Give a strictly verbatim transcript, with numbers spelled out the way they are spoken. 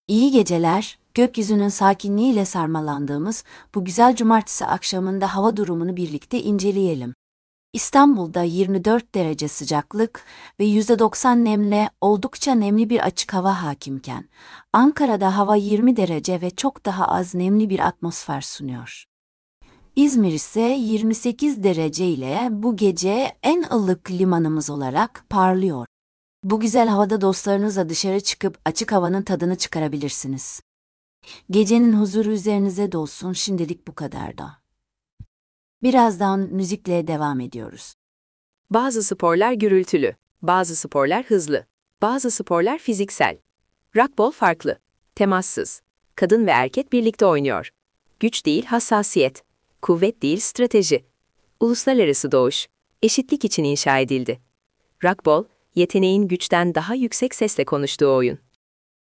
İyi geceler, gökyüzünün sakinliğiyle sarmalandığımız bu güzel cumartesi akşamında hava durumunu birlikte inceleyelim. İstanbul'da yirmi dört derece sıcaklık ve yüzde doksan nemle oldukça nemli bir açık hava hakimken, Ankara'da hava yirmi derece ve çok daha az nemli bir atmosfer sunuyor. İzmir ise yirmi sekiz derece ile bu gece en ılık limanımız olarak parlıyor. Bu güzel havada dostlarınızla dışarı çıkıp açık havanın tadını çıkarabilirsiniz. Gecenin huzuru üzerinize dolsun, şimdilik bu kadar da. Birazdan müzikle devam ediyoruz. Bazı sporlar gürültülü, bazı sporlar hızlı, bazı sporlar fiziksel. Rockball farklı, temassız. Kadın ve erkek birlikte oynuyor. Güç değil hassasiyet, kuvvet değil strateji. Uluslararası doğuş, eşitlik için inşa edildi. Rockball, yeteneğin güçten daha yüksek sesle konuştuğu oyun.